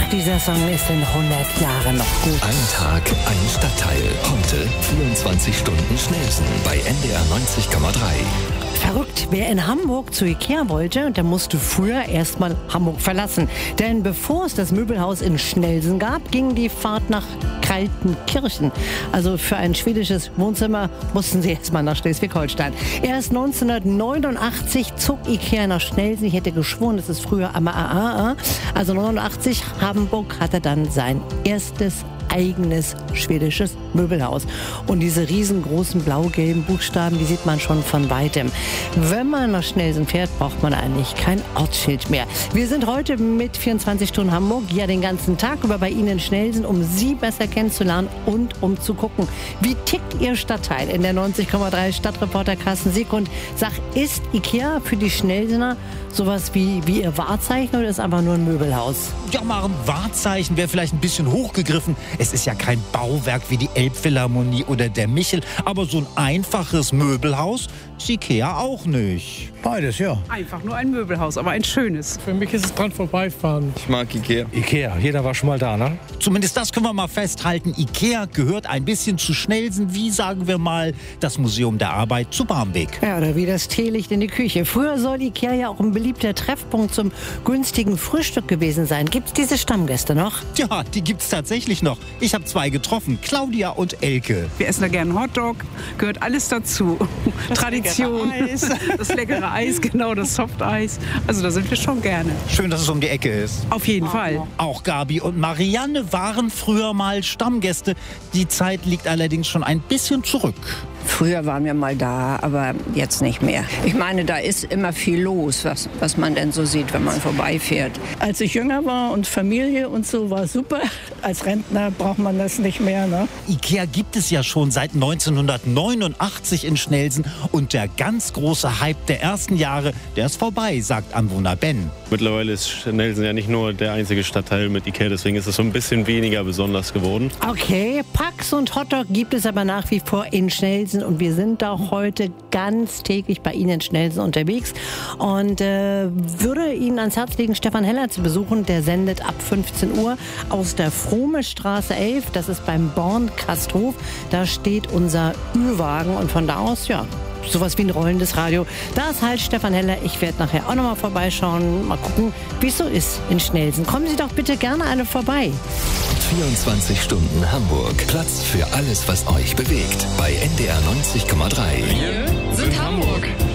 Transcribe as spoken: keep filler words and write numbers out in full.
dieser Song ist in hundert Jahren noch gut. Ein Tag, ein Stadtteil. Heute vierundzwanzig Stunden Schnellsen bei N D R neunzig Komma drei. Verrückt, wer in Hamburg zu Ikea wollte, der musste früher erstmal Hamburg verlassen. Denn bevor es das Möbelhaus in Schnellsen gab, ging die Fahrt nach Kaltenkirchen. Also für ein schwedisches Wohnzimmer mussten sie erstmal nach Schleswig-Holstein. Erst neunzehnhundertneunundachtzig zog Ikea nach Schnellsen. Ich hätte geschworen, das ist früher aber A A. Also neunundachtzig, Hamburg hatte dann sein erstes eigenes schwedisches Möbelhaus. Und diese riesengroßen blau-gelben Buchstaben, die sieht man schon von weitem. Wenn man nach Schnellsen fährt, braucht man eigentlich kein Ortsschild mehr. Wir sind heute mit vierundzwanzig Stunden Hamburg, ja den ganzen Tag über bei Ihnen in Schnellsen, um Sie besser kennenzulernen und um zu gucken, wie tickt Ihr Stadtteil. In der neunzig Komma drei Stadtreporter Carsten Siegund sagt, ist Ikea für die Schnellsener sowas wie, wie Ihr Wahrzeichen oder ist einfach nur ein Möbelhaus? Ja, mal ein Wahrzeichen wäre vielleicht ein bisschen hochgegriffen. Es ist ja kein Bauwerk wie die Elbphilharmonie oder der Michel, aber so ein einfaches Möbelhaus ist Ikea auch nicht. Beides, ja. Einfach nur ein Möbelhaus, aber ein schönes. Für mich ist es dran vorbeifahren. Ich mag Ikea. Ikea, jeder war schon mal da, ne? Zumindest das können wir mal festhalten. Ikea gehört ein bisschen zu Schnellsen, wie sagen wir mal das Museum der Arbeit zu Barmbek. Ja, oder wie das Teelicht in die Küche. Früher soll Ikea ja auch ein beliebter Treffpunkt zum günstigen Frühstück gewesen sein. Gibt's diese Stammgäste noch? Ja, die gibt's tatsächlich noch. Ich habe zwei getroffen, Claudia und Elke. Wir essen da gerne einen Hotdog, gehört alles dazu. Das Tradition, Eis. Das leckere Eis, genau, das Softeis. Also da sind wir schon gerne. Schön, dass es um die Ecke ist. Auf jeden oh. Fall. Auch Gabi und Marianne waren früher mal Stammgäste. Die Zeit liegt allerdings schon ein bisschen zurück. Früher waren wir mal da, aber jetzt nicht mehr. Ich meine, da ist immer viel los, was, was man denn so sieht, wenn man vorbeifährt. Als ich jünger war und Familie und so, war super. Als Rentner braucht man das nicht mehr, ne? Ikea gibt es ja schon seit neunzehnhundertneunundachtzig in Schnellsen. Und der ganz große Hype der ersten Jahre, der ist vorbei, sagt Anwohner Ben. Mittlerweile ist Schnellsen ja nicht nur der einzige Stadtteil mit Ikea, deswegen ist es so ein bisschen weniger besonders geworden. Okay, Pax und Hotdog gibt es aber nach wie vor in Schnellsen. Und wir sind auch heute ganz täglich bei Ihnen in Schnellsen unterwegs und äh, würde Ihnen ans Herz legen, Stefan Heller zu besuchen. Der sendet ab fünfzehn Uhr aus der Frohme Straße elf. Das ist beim Born-Kasthof. Da steht unser Ü-Wagen und von da aus, ja, sowas wie ein rollendes Radio. Da ist halt Stefan Heller. Ich werde nachher auch nochmal vorbeischauen. Mal gucken, wie es so ist in Schnellsen. Kommen Sie doch bitte gerne alle vorbei. vierundzwanzig Stunden Hamburg. Platz für alles, was euch bewegt. Bei N D R neunzig Komma drei. Wir sind Hamburg.